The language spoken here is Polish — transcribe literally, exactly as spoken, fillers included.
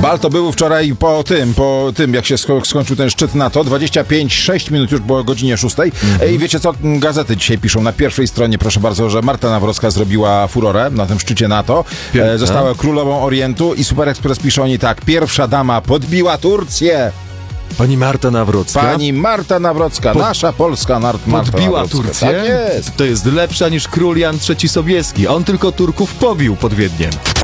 Balto był wczoraj po tym, po tym, jak się sko- skończył ten szczyt NATO, dwadzieścia pięć, sześć minut już było o godzinie szóstej. Mm-hmm. I wiecie co, gazety dzisiaj piszą na pierwszej stronie, proszę bardzo, że Marta Nawrocka zrobiła furorę na tym szczycie NATO. E, została królową Orientu i Super Express pisze o niej tak: pierwsza dama podbiła Turcję. Pani Marta Nawrocka? Pani Marta Nawrocka, Pod... nasza polska Marta Podbiła Nawrocka. Turcję? Tak jest. To jest lepsza niż król Jan trzeci Sobieski. On tylko Turków pobił pod Wiedniem.